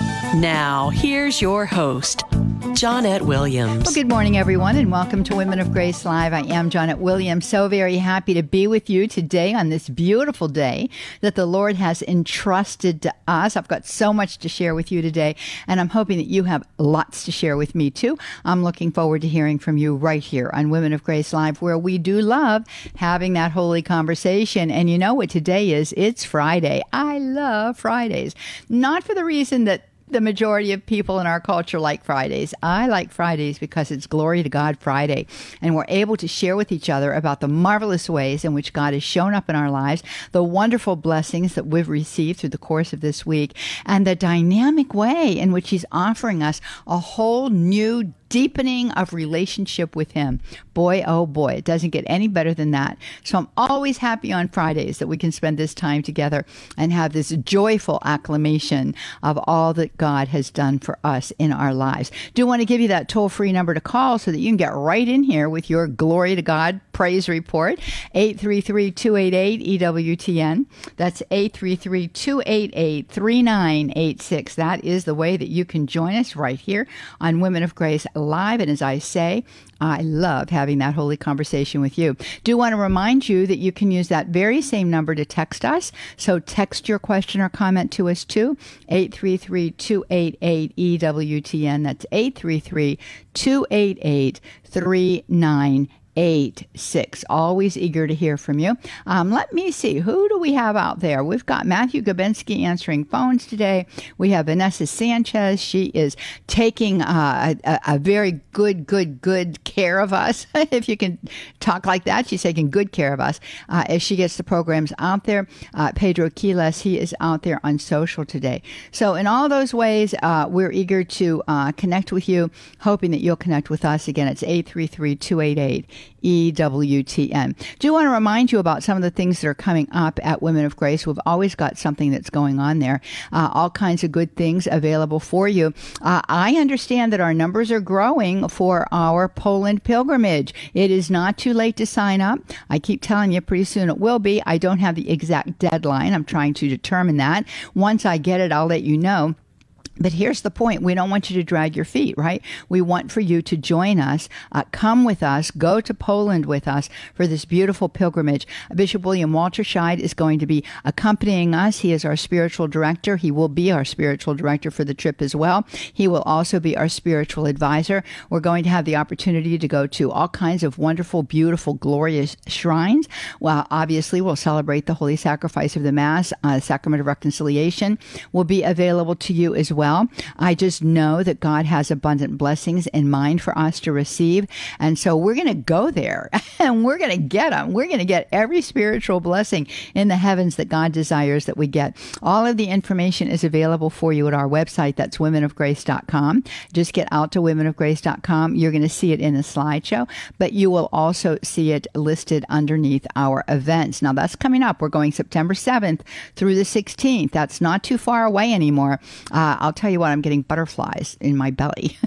Now, here's your host, Johnnette Williams. Well, good morning, everyone, and welcome to Women of Grace Live. I am Johnnette Williams. So very happy to be with you today on this beautiful day that the Lord has entrusted to us. I've got so much to share with you today, and I'm hoping that you have lots to share with me, too. I'm looking forward to hearing from you right here on Women of Grace Live, where we do love having that holy conversation. And you know what today is? It's Friday. I love Fridays. Not for the reason that the majority of people in our culture like Fridays. I like Fridays because it's Glory to God Friday, and we're able to share with each other about the marvelous ways in which God has shown up in our lives, the wonderful blessings that we've received through the course of this week, and the dynamic way in which He's offering us a whole new deepening of relationship with Him. Boy, oh boy, it doesn't get any better than that. So I'm always happy on Fridays that we can spend this time together and have this joyful acclamation of all that God has done for us in our lives. Do want to give you that toll-free number to call so that you can get right in here with your Glory to God praise report, eight three three, two eight eight, E W T N. That's eight three three, two eight eight, three nine eight six. That is the way that you can join us right here on Women of Grace Live. And as I say, I love having that holy conversation with you. Do want to remind you that you can use that very same number to text us. So text your question or comment to us too, eight three three, two eight eight, E W T N. That's eight three three, two eight eight, three nine eight six. Always eager to hear from you. Um, let me see. Who do we have out there? We've got Matthew Gabinski answering phones today. We have Vanessa Sanchez. She is taking uh, a, a very good, good, good care of us. If you can talk like that, she's taking good care of us uh, as she gets the programs out there. Uh, Pedro Quiles, he is out there on social today. So in all those ways, uh, we're eager to uh, connect with you, hoping that you'll connect with us. Again, it's eight three three, two eight eight, E W T N. Do want to remind you about some of the things that are coming up at Women of Grace. We've always got something that's going on there. Uh, all kinds of good things available for you. Uh, I understand that our numbers are growing for our Poland pilgrimage. It is not too late to sign up. I keep telling you pretty soon it will be. I don't have the exact deadline. I'm trying to determine that. Once I get it, I'll let you know. But here's the point. We don't want you to drag your feet, right? We want for you to join us, uh, come with us, go to Poland with us for this beautiful pilgrimage. Bishop William Walterscheid is going to be accompanying us. He is our spiritual director. He will be our spiritual director for the trip as well. He will also be our spiritual advisor. We're going to have the opportunity to go to all kinds of wonderful, beautiful, glorious shrines. Well, obviously, we'll celebrate the Holy Sacrifice of the Mass. Uh, Sacrament of Reconciliation will be available to you as well. Well, I just know that God has abundant blessings in mind for us to receive. And so we're going to go there and we're going to get them. We're going to get every spiritual blessing in the heavens that God desires that we get. All of the information is available for you at our website. That's women of grace dot com. Just get out to women of grace dot com. You're going to see it in a slideshow, but you will also see it listed underneath our events. Now that's coming up. We're going September seventh through the sixteenth. That's not too far away anymore. Uh, I'll tell you what, I'm getting butterflies in my belly.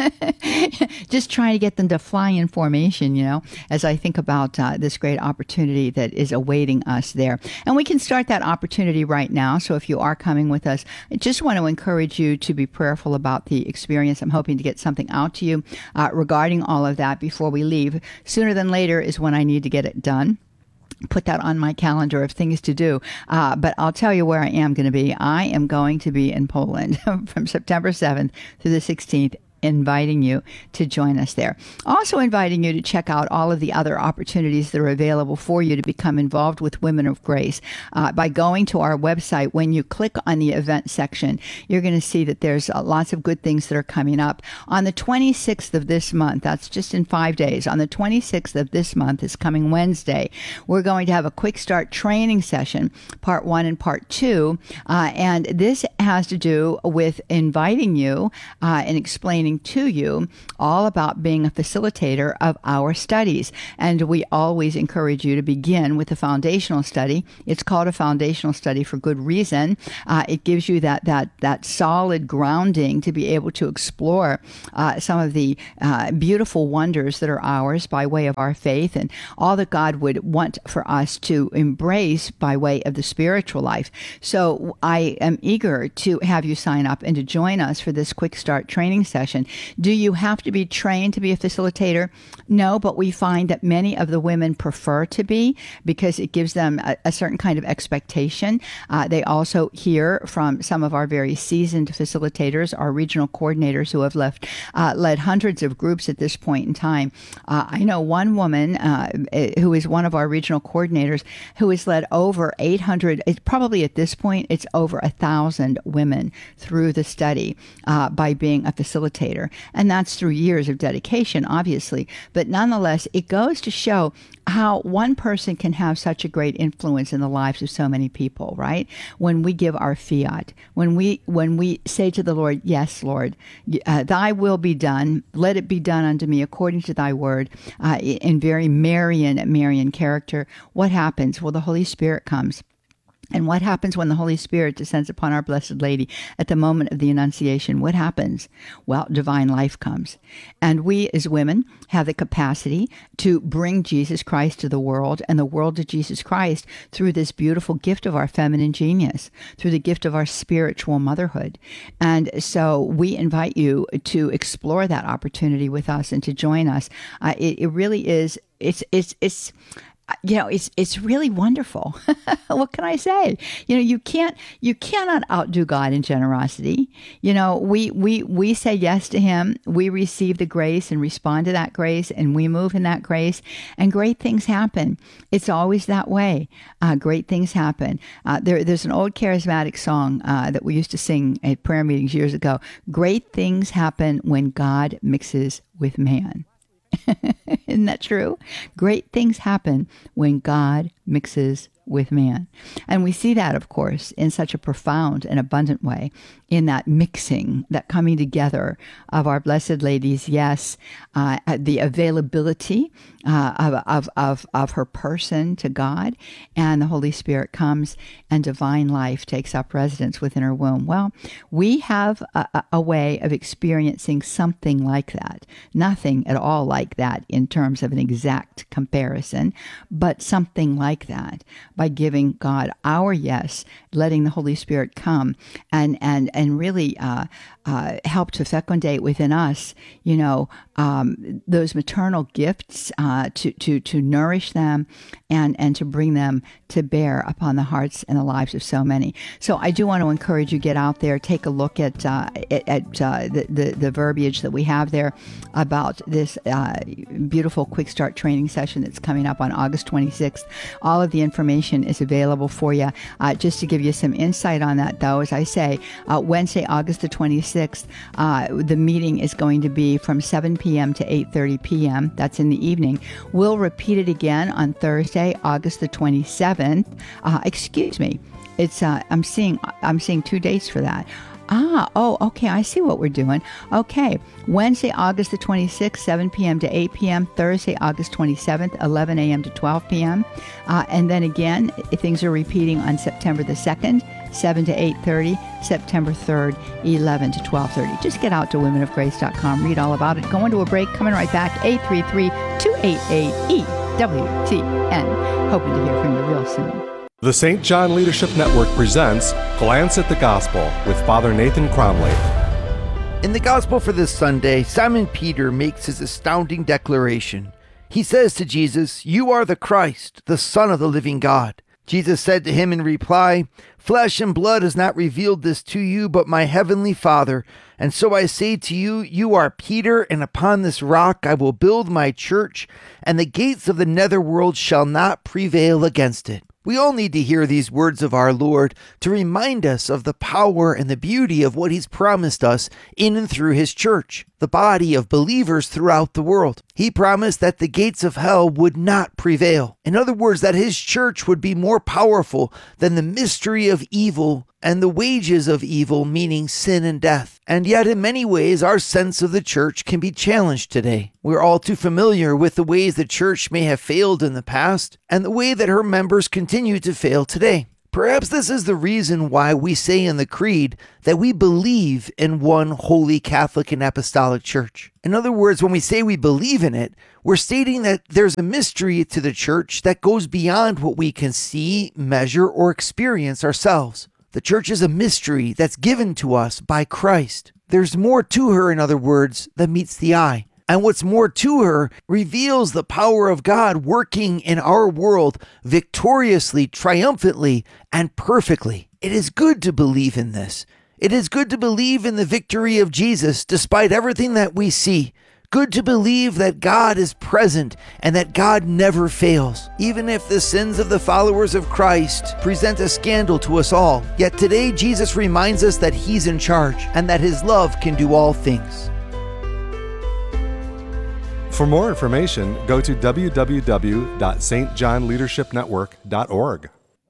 Just trying to get them to fly in formation, you know, as I think about uh, this great opportunity that is awaiting us there. And we can start that opportunity right now. So if you are coming with us, I just want to encourage you to be prayerful about the experience. I'm hoping to get something out to you uh, regarding all of that before we leave. Sooner than later is when I need to get it done. Put that on my calendar of things to do. Uh, but I'll tell you where I am going to be. I am going to be in Poland from September seventh through the sixteenth. inviting you to join us there. Also inviting you to check out all of the other opportunities that are available for you to become involved with Women of Grace. Uh, by going to our website, when you click on the event section, you're going to see that there's uh, lots of good things that are coming up. On the twenty-sixth of this month, that's just in five days, on the twenty-sixth of this month is coming Wednesday, we're going to have a quick start training session, part one and part two. Uh, and this has to do with inviting you uh, and explaining to you all about being a facilitator of our studies. And we always encourage you to begin with the foundational study. It's called a foundational study for good reason. Uh, it gives you that that that solid grounding to be able to explore uh, some of the uh, beautiful wonders that are ours by way of our faith and all that God would want for us to embrace by way of the spiritual life. So I am eager to have you sign up and to join us for this quick start training session. Do you have to be trained to be a facilitator? No, but we find that many of the women prefer to be because it gives them a, a certain kind of expectation. Uh, they also hear from some of our very seasoned facilitators, our regional coordinators who have left, uh, led hundreds of groups at this point in time. Uh, I know one woman uh, who is one of our regional coordinators who has led over eight hundred, it's probably at this point, it's over a thousand women through the study uh, by being a facilitator. And that's through years of dedication, obviously. But nonetheless, it goes to show how one person can have such a great influence in the lives of so many people, right? When we give our fiat, when we when we say to the Lord, yes, Lord, uh, thy will be done, let it be done unto me according to thy word, uh, in very Marian, Marian character, what happens? Well, the Holy Spirit comes. And what happens when the Holy Spirit descends upon our Blessed Lady at the moment of the Annunciation? What happens? Well, divine life comes. And we as women have the capacity to bring Jesus Christ to the world and the world to Jesus Christ through this beautiful gift of our feminine genius, through the gift of our spiritual motherhood. And so we invite you to explore that opportunity with us and to join us. Uh, it, it really is, it's, it's, it's, You know, it's it's really wonderful. What can I say? You know, you can't you cannot outdo God in generosity. You know, we we we say yes to Him. We receive the grace and respond to that grace, and we move in that grace, and great things happen. It's always that way. Uh, great things happen. Uh, there, there's an old charismatic song uh, that we used to sing at prayer meetings years ago. Great things happen when God mixes with man. Isn't that true? Great things happen when God mixes with man. And we see that, of course, in such a profound and abundant way in that mixing, that coming together of our Blessed Lady's, yes, uh, the availability uh, of, of, of, of her person to God, and the Holy Spirit comes and divine life takes up residence within her womb. Well, we have a, a way of experiencing something like that. Nothing at all like that in terms of an exact comparison, but something like that. By giving God our yes, letting the Holy Spirit come and and and really uh, uh, help to fecundate within us, you know, um, those maternal gifts uh, to to to nourish them and and to bring them to bear upon the hearts and the lives of so many. So I do want to encourage you, get out there, take a look at uh, at, at uh, the, the the verbiage that we have there about this uh, beautiful quick start training session that's coming up on August twenty-sixth. All of the information is available for you. Uh, just to give you some insight on that, though, as I say, uh, Wednesday, August the twenty-sixth, uh, the meeting is going to be from seven p.m. to eight thirty p.m. That's in the evening. We'll repeat it again on Thursday, August the twenty-seventh. Uh, excuse me. It's uh, I'm seeing I'm seeing two dates for that. Ah, oh, okay, I see what we're doing. Okay, Wednesday, August the twenty-sixth, seven p.m. to eight p.m., Thursday, August twenty-seventh, eleven a.m. to twelve p.m., uh, and then again, things are repeating on September the second, seven to eight thirty, September third, eleven to twelve thirty. Just get out to women of grace dot com, read all about it. Going to a break, coming right back, eight three three, two eight eight, E W T N. Hoping to hear from you real soon. The Saint John Leadership Network presents Glance at the Gospel with Father Nathan Cromley. In the Gospel for this Sunday, Simon Peter makes his astounding declaration. He says to Jesus, "You are the Christ, the Son of the living God." Jesus said to him in reply, "Flesh and blood has not revealed this to you, but my heavenly Father. And so I say to you, you are Peter, and upon this rock I will build my church, and the gates of the netherworld shall not prevail against it." We all need to hear these words of our Lord to remind us of the power and the beauty of what He's promised us in and through His church, the body of believers throughout the world. He promised that the gates of hell would not prevail. In other words, that His church would be more powerful than the mystery of evil and the wages of evil, meaning sin and death. And yet, in many ways, our sense of the church can be challenged today. We're all too familiar with the ways the church may have failed in the past and the way that her members continue to fail today. Perhaps this is the reason why we say in the Creed that we believe in one holy Catholic and Apostolic Church. In other words, when we say we believe in it, we're stating that there's a mystery to the church that goes beyond what we can see, measure, or experience ourselves. The church is a mystery that's given to us by Christ. There's more to her, in other words, than meets the eye. And what's more to her reveals the power of God working in our world victoriously, triumphantly, and perfectly. It is good to believe in this. It is good to believe in the victory of Jesus despite everything that we see. Good to believe that God is present and that God never fails. Even if the sins of the followers of Christ present a scandal to us all, yet today Jesus reminds us that He's in charge and that His love can do all things. For more information, go to w w w dot s t john leadership network dot org.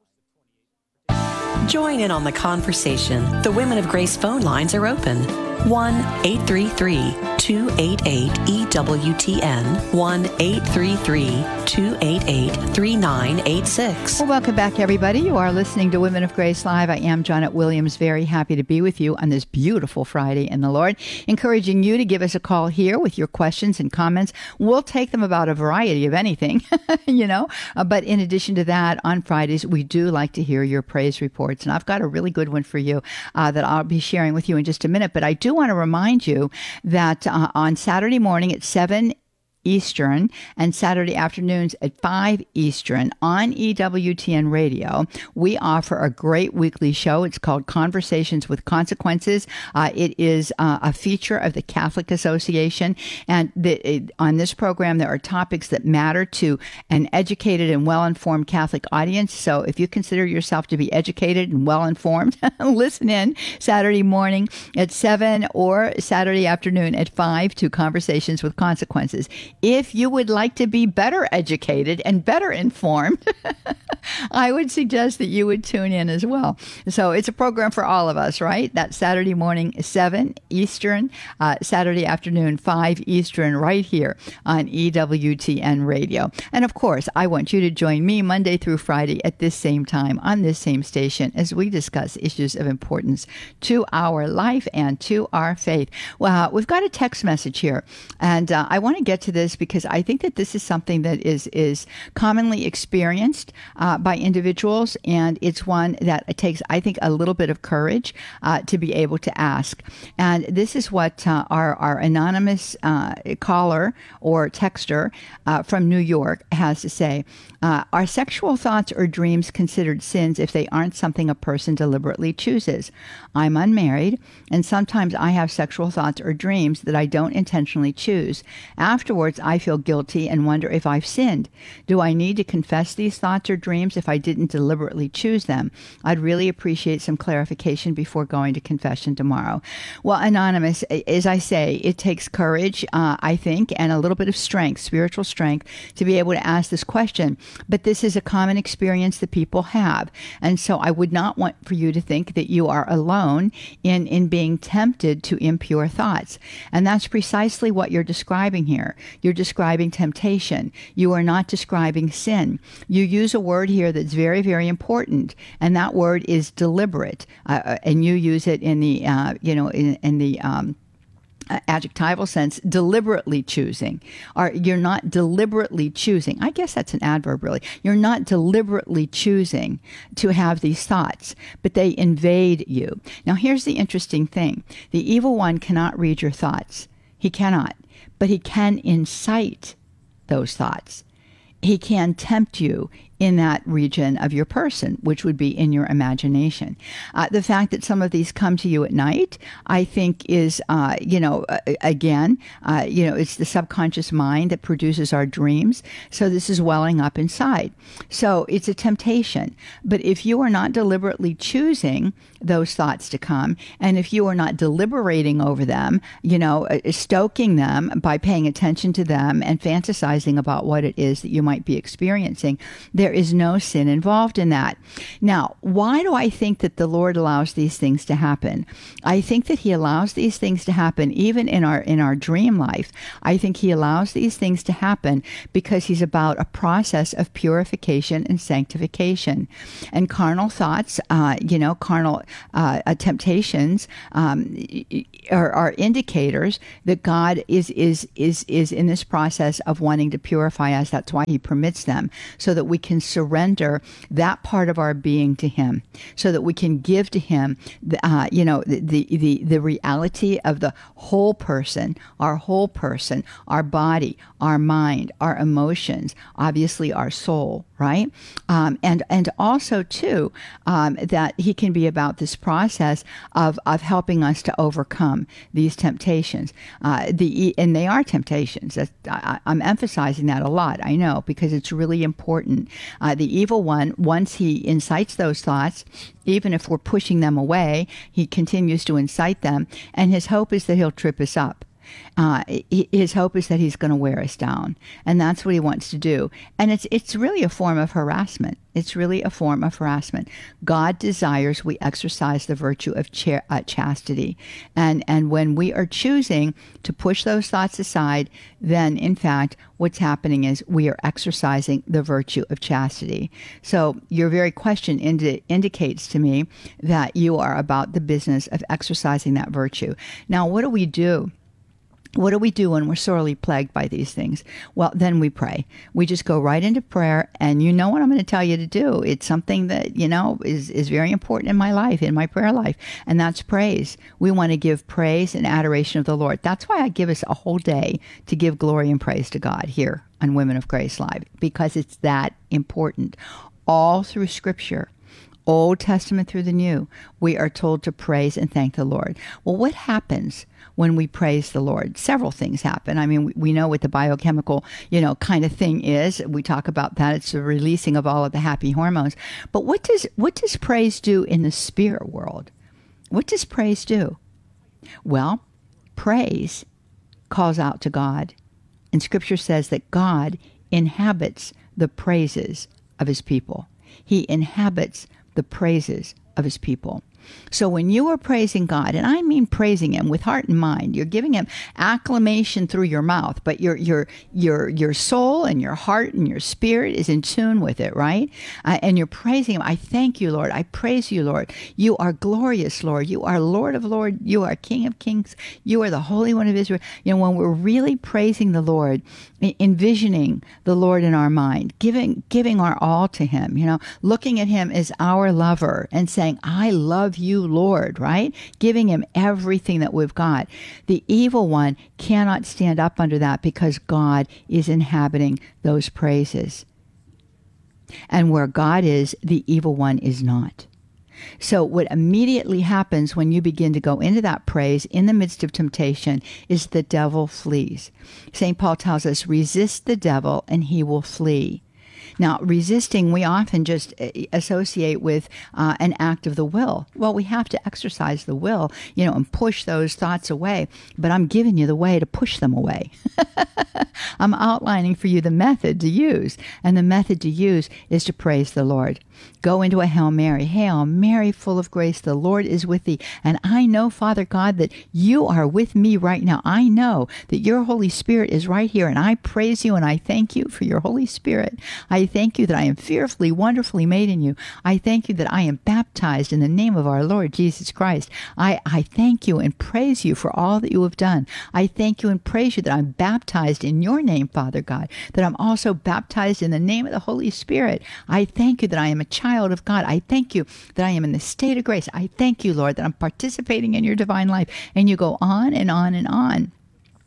Join in on the conversation. The Women of Grace phone lines are open. one eight three three, two eight eight, E W T N. one eight three three, two eight eight, three nine eight six. Well, welcome back, everybody. You are listening to Women of Grace Live. I am Janet Williams. Very happy to be with you on this beautiful Friday in the Lord. Encouraging you to give us a call here with your questions and comments. We'll take them about a variety of anything, you know. Uh, but in addition to that, on Fridays, we do like to hear your praise reports. And I've got a really good one for you uh, that I'll be sharing with you in just a minute. But I do want to remind you that uh, on Saturday morning at seven Eastern and Saturday afternoons at five Eastern on E W T N Radio, we offer a great weekly show. It's called Conversations with Consequences. Uh, it is uh, a feature of the Catholic Association. And the, it, on this program, there are topics that matter to an educated and well-informed Catholic audience. So if you consider yourself to be educated and well-informed, listen in Saturday morning at seven or Saturday afternoon at five to Conversations with Consequences. If you would like to be better educated and better informed, I would suggest that you would tune in as well. So it's a program for all of us, right? That Saturday morning, seven Eastern, uh, Saturday afternoon, five Eastern, right here on E W T N Radio. And of course, I want you to join me Monday through Friday at this same time on this same station as we discuss issues of importance to our life and to our faith. Well, we've got a text message here, and uh, I want to get to this because I think that this is something that is is commonly experienced uh, by individuals, and it's one that it takes, I think, a little bit of courage uh, to be able to ask. And this is what uh, our, our anonymous uh, caller or texter uh, from New York has to say. Uh, are sexual thoughts or dreams considered sins if they aren't something a person deliberately chooses? I'm unmarried, and sometimes I have sexual thoughts or dreams that I don't intentionally choose. Afterwards, I feel guilty and wonder if I've sinned. Do I need to confess these thoughts or dreams if I didn't deliberately choose them? I'd really appreciate some clarification before going to confession tomorrow. Well, Anonymous, as I say, it takes courage, uh, I think, and a little bit of strength, spiritual strength, to be able to ask this question. But this is a common experience that people have. And so I would not want for you to think that you are alone in, in being tempted to impure thoughts. And that's precisely what you're describing here. You're describing temptation. You are not describing sin. You use a word here that's very, very important, and that word is deliberate. Uh, and you use it in the, uh, you know, in, in the um, adjectival sense, deliberately choosing. Or you're not deliberately choosing. I guess that's an adverb, really. You're not deliberately choosing to have these thoughts, but they invade you. Now, here's the interesting thing. The evil one cannot read your thoughts. He cannot. But he can incite those thoughts. He can tempt you in that region of your person, which would be in your imagination. Uh, the fact that some of these come to you at night, I think is, uh, you know, uh, again, uh, you know, it's the subconscious mind that produces our dreams. So this is welling up inside. So it's a temptation. But if you are not deliberately choosing those thoughts to come, and if you are not deliberating over them, you know, uh, stoking them by paying attention to them and fantasizing about what it is that you might be experiencing, there is no sin involved in that. Now, why do I think that the Lord allows these things to happen? I think that he allows these things to happen even in our in our dream life. I think he allows these things to happen because he's about a process of purification and sanctification. And carnal thoughts, uh, you know, carnal uh, temptations um, are, are indicators that God is is is is in this process of wanting to purify us. That's why he permits them, so that we can surrender that part of our being to him, so that we can give to him, the, uh, you know, the, the the the reality of the whole person, our whole person, our body, our mind, our emotions, obviously our soul, right? Um, and and also too um, that he can be about this process of of helping us to overcome these temptations. Uh, the and they are temptations. I, I'm emphasizing that a lot. I know, because it's really important. Uh, the evil one, once he incites those thoughts, even if we're pushing them away, he continues to incite them, and his hope is that he'll trip us up. Uh, his hope is that he's going to wear us down, and that's what he wants to do. And it's it's really a form of harassment. It's really a form of harassment. God desires we exercise the virtue of cha- uh, chastity, and and when we are choosing to push those thoughts aside, then in fact what's happening is we are exercising the virtue of chastity. So your very question indi- indicates to me that you are about the business of exercising that virtue. Now, what do we do? What do we do when we're sorely plagued by these things? Well, then we pray. We just go right into prayer, and you know what I'm going to tell you to do. It's something that, you know, is, is very important in my life, in my prayer life, and that's praise. We want to give praise and adoration of the Lord. That's why I give us a whole day to give glory and praise to God here on Women of Grace Live, because it's that important. All through Scripture, Old Testament through the New, we are told to praise and thank the Lord. Well, what happens when we praise the Lord? Several things happen. I mean, we, we know what the biochemical, you know, kind of thing is. We talk about that. It's the releasing of all of the happy hormones. But what does what does praise do in the spirit world? What does praise do? Well, praise calls out to God. And Scripture says that God inhabits the praises of his people. He inhabits the praises of his people. So when you are praising God, and I mean praising him with heart and mind, you're giving him acclamation through your mouth, but your your your your soul and your heart and your spirit is in tune with it, right? Uh, and you're praising him. I thank you, Lord. I praise you, Lord. You are glorious, Lord. You are Lord of Lords. You are King of Kings. You are the Holy One of Israel. You know, when we're really praising the Lord, envisioning the Lord in our mind, giving giving our all to him, you know, looking at him as our lover and saying, I love you, Lord, right? Giving him everything that we've got. The evil one cannot stand up under that, because God is inhabiting those praises. And where God is, the evil one is not. So what immediately happens when you begin to go into that praise in the midst of temptation is the devil flees. Saint Paul tells us, resist the devil and he will flee. Now, resisting, we often just associate with uh, an act of the will. Well, we have to exercise the will, you know, and push those thoughts away. But I'm giving you the way to push them away. I'm outlining for you the method to use. And the method to use is to praise the Lord. Go into a Hail Mary. Hail Mary, full of grace, the Lord is with thee. And I know, Father God, that you are with me right now. I know that your Holy Spirit is right here. And I praise you and I thank you for your Holy Spirit. I thank you that I am fearfully, wonderfully made in you. I thank you that I am baptized in the name of our Lord Jesus Christ. I, I thank you and praise you for all that you have done. I thank you and praise you that I'm baptized in your name, Father God, that I'm also baptized in the name of the Holy Spirit. I thank you that I am a child of God. I thank you that I am in the state of grace. I thank you, Lord, that I'm participating in your divine life. And you go on and on and on.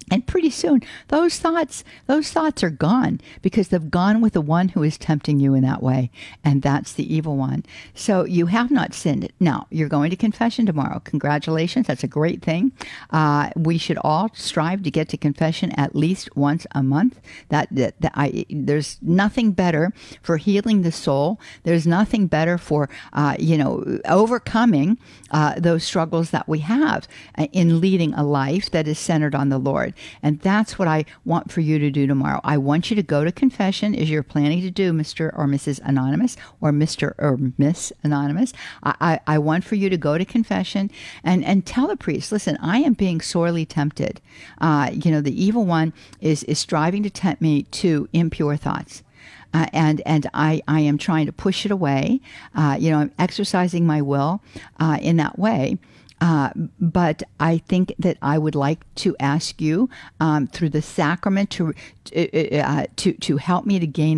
And pretty soon, those thoughts, those thoughts are gone because they've gone with the one who is tempting you in that way, and that's the evil one. So you have not sinned. Now, you're going to confession tomorrow. Congratulations. That's a great thing. Uh, we should all strive to get to confession at least once a month. That, that, that I, there's nothing better for healing the soul. There's nothing better for, uh, you know, overcoming uh, those struggles that we have in leading a life that is centered on the Lord. And that's what I want for you to do tomorrow. I want you to go to confession as you're planning to do, Mister or Missus Anonymous, or Mister or Miss Anonymous. I, I, I want for you to go to confession and, and tell the priest, listen, I am being sorely tempted. Uh, you know, the evil one is, is striving to tempt me to impure thoughts. Uh, and and I, I am trying to push it away. Uh, you know, I'm exercising my will uh, in that way. Uh, but I think that I would like to ask you um, through the sacrament to uh, to to help me to gain